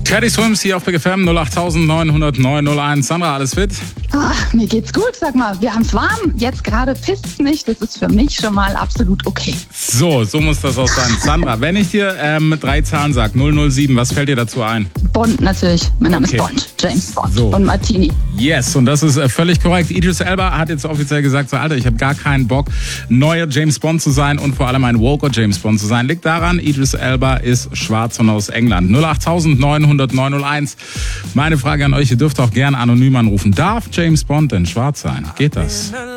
Teddy Swims hier auf Big FM 0890901. Sandra, alles fit? Mir geht's gut, sag mal. Wir haben's warm. Jetzt gerade pisst's nicht. Das ist für mich schon mal absolut okay. So muss das auch sein. Sandra, wenn ich dir 3 Zahlen sage, 007, was fällt dir dazu ein? Bond natürlich. Mein Name ist Bond. James Bond. So. Und Martini. Yes, und das ist völlig korrekt. Idris Elba hat jetzt offiziell gesagt, so, Alter, ich habe gar keinen Bock, neuer James Bond zu sein und vor allem ein woker James Bond zu sein. Liegt daran, Idris Elba ist schwarz und aus England. 0890901. Meine Frage an euch, ihr dürft auch gerne anonym anrufen. Darf James Bond denn schwarz sein? Geht das?